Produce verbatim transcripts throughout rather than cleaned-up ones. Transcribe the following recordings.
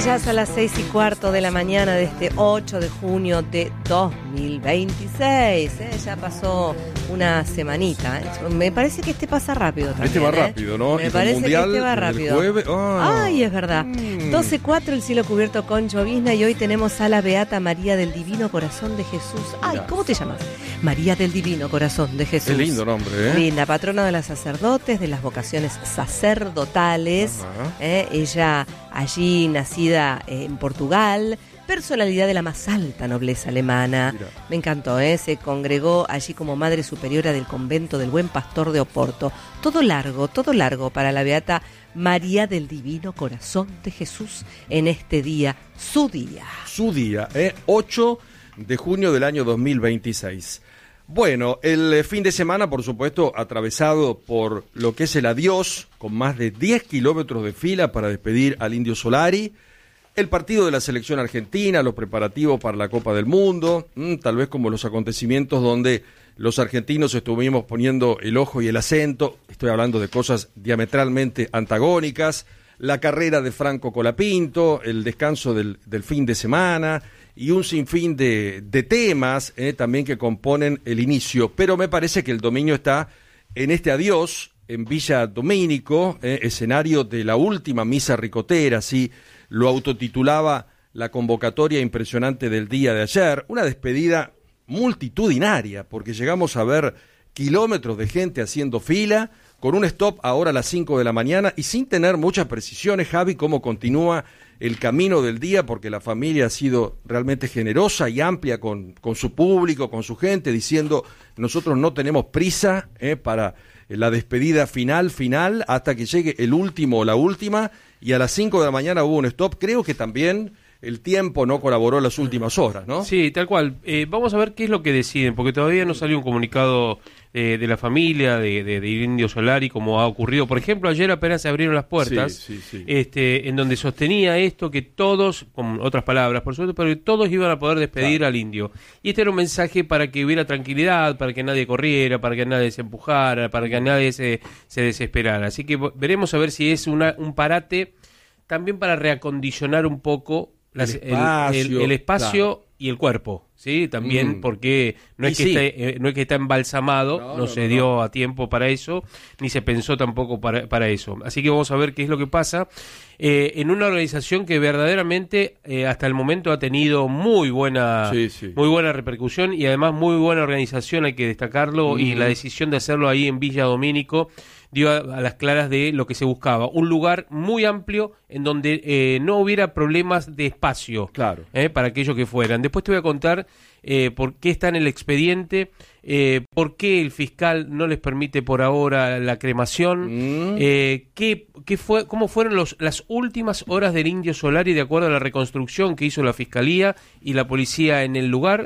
Ya es a las seis y cuarto de la mañana de este ocho de junio de dos mil veintiséis. ¿eh? Ya pasó una semanita. ¿eh? Me parece que este pasa rápido también. Este va ¿eh? rápido, ¿no? Me y parece mundial, que este va rápido. Jueves, oh. Ay, es verdad. Mm. doce cuatro, el cielo cubierto con llovizna, y hoy tenemos a la Beata María del Divino Corazón de Jesús. Ay, Mirá. ¿cómo te llamas? María del Divino Corazón de Jesús. Qué lindo nombre, ¿eh? Linda, patrona de las sacerdotes, de las vocaciones sacerdotales. Ajá. ¿eh? Ella allí nacida eh, en Portugal, personalidad de la más alta nobleza alemana. Mirá. Me encantó, ¿eh? Se congregó allí como madre superiora del convento del Buen Pastor de Oporto. Todo largo, todo largo para la Beata María del Divino Corazón de Jesús en este día, su día. Su día, ¿eh? ocho de junio del año dos mil veintiséis. Bueno, el eh, fin de semana, por supuesto, atravesado por lo que es el adiós, con más de diez kilómetros de fila para despedir al Indio Solari, el partido de la selección argentina, los preparativos para la Copa del Mundo, mmm, tal vez como los acontecimientos donde los argentinos estuvimos poniendo el ojo y el acento, estoy hablando de cosas diametralmente antagónicas, la carrera de Franco Colapinto, el descanso del, del fin de semana y un sinfín de, de temas eh, también que componen el inicio. Pero me parece que el dominio está en este adiós en Villa Domínico, eh, escenario de la última misa ricotera, así lo autotitulaba la convocatoria impresionante del día de ayer, una despedida multitudinaria, porque llegamos a ver kilómetros de gente haciendo fila, con un stop ahora a las cinco de la mañana y sin tener muchas precisiones, Javi, cómo continúa el camino del día, porque la familia ha sido realmente generosa y amplia con, con su público, con su gente, diciendo nosotros no tenemos prisa eh, para la despedida final, final, hasta que llegue el último o la última, y a las cinco de la mañana hubo un stop. Creo que también el tiempo no colaboró en las últimas horas, ¿no? Sí, tal cual. Eh, vamos a ver qué es lo que deciden, porque todavía no salió un comunicado eh, de la familia, de, de, de Indio Solari, como ha ocurrido. Por ejemplo, ayer apenas se abrieron las puertas, sí, sí, sí. Este, en donde sostenía esto, que todos, con otras palabras, por supuesto, pero que todos iban a poder despedir Claro. al Indio. Y este era un mensaje para que hubiera tranquilidad, para que nadie corriera, para que nadie se empujara, para que nadie se, se desesperara. Así que veremos a ver si es una, un parate también para reacondicionar un poco Las, el espacio, el, el, el espacio claro. y el cuerpo, ¿sí? También Mm. porque no es, Y que sí. esté, eh, no es que está embalsamado, No, no, no, se no, dio no. a tiempo para eso, ni se pensó tampoco para, para eso. Así que vamos a ver qué es lo que pasa eh, en una organización que verdaderamente eh, hasta el momento ha tenido muy buena, Sí, sí. muy buena repercusión y además muy buena organización, hay que destacarlo, Mm. y la decisión de hacerlo ahí en Villa Domínico dio a, a las claras de lo que se buscaba, un lugar muy amplio en donde eh, no hubiera problemas de espacio, Claro. eh, para aquellos que fueran. Después te voy a contar eh, por qué está en el expediente, eh, por qué el fiscal no les permite por ahora la cremación, Mm. eh, qué, qué fue, cómo fueron los, las últimas horas del Indio Solari de acuerdo a la reconstrucción que hizo la fiscalía y la policía en el lugar.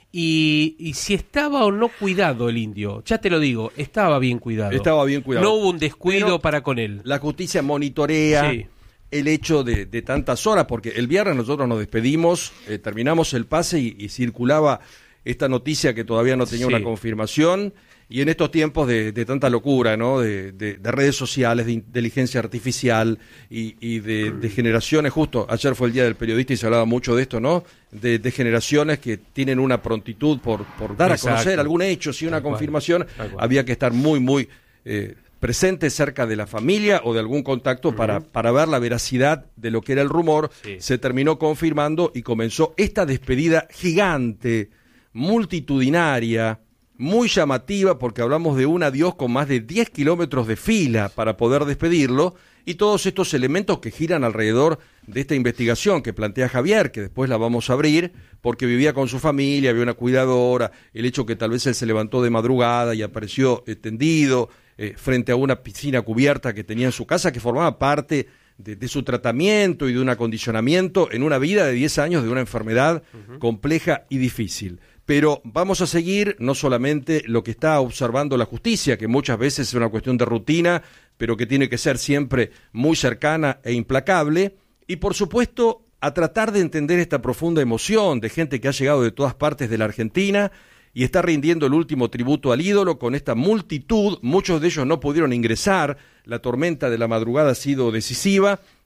Y, y si estaba o no cuidado el Indio, ya te lo digo, estaba bien cuidado. Estaba bien cuidado. No hubo un descuido Pero para con él. La justicia monitorea Sí. el hecho de, de tantas horas, porque el viernes nosotros nos despedimos, eh, terminamos el pase y, y circulaba esta noticia que todavía no tenía Sí. una confirmación, y en estos tiempos de, de tanta locura, ¿no? De, de, de redes sociales, de inteligencia artificial y, y de, de generaciones, justo ayer fue el Día del Periodista y se hablaba mucho de esto, ¿no? De, de generaciones que tienen una prontitud por, por dar Exacto. a conocer algún hecho, si una Tal cual, confirmación, tal cual. había que estar muy, muy eh, presente cerca de la familia o de algún contacto uh-huh. para, para ver la veracidad de lo que era el rumor. Sí. Se terminó confirmando y comenzó esta despedida gigante, multitudinaria, muy llamativa, porque hablamos de un adiós con más de diez kilómetros de fila para poder despedirlo, y todos estos elementos que giran alrededor de esta investigación que plantea Javier, que después la vamos a abrir, porque vivía con su familia, había una cuidadora, el hecho que tal vez él se levantó de madrugada y apareció eh, tendido eh, frente a una piscina cubierta que tenía en su casa, que formaba parte de, de su tratamiento y de un acondicionamiento en una vida de diez años de una enfermedad uh-huh. compleja y difícil. Pero vamos a seguir no solamente lo que está observando la justicia, que muchas veces es una cuestión de rutina, pero que tiene que ser siempre muy cercana e implacable, y por supuesto a tratar de entender esta profunda emoción de gente que ha llegado de todas partes de la Argentina y está rindiendo el último tributo al ídolo con esta multitud. Muchos de ellos no pudieron ingresar, la tormenta de la madrugada ha sido decisiva,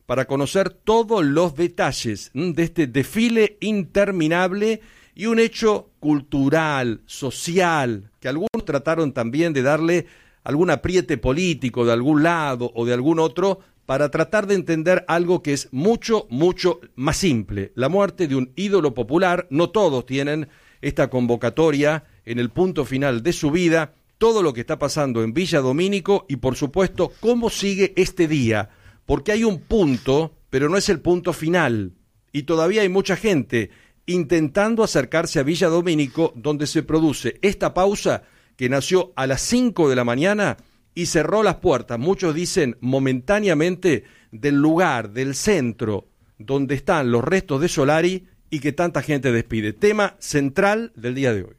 para conocer todos los detalles mm, de este desfile interminable y un hecho cultural, social, que algunos trataron también de darle algún apriete político de algún lado o de algún otro para tratar de entender algo que es mucho, mucho más simple. La muerte de un ídolo popular. No todos tienen esta convocatoria en el punto final de su vida. Todo lo que está pasando en Villa Domínico y, por supuesto, cómo sigue este día. Porque hay un punto, pero no es el punto final. Y todavía hay mucha gente intentando acercarse a Villa Domínico, donde se produce esta pausa que nació a las cinco de la mañana y cerró las puertas, muchos dicen momentáneamente, del lugar, del centro, donde están los restos de Solari y que tanta gente despide. Tema central del día de hoy.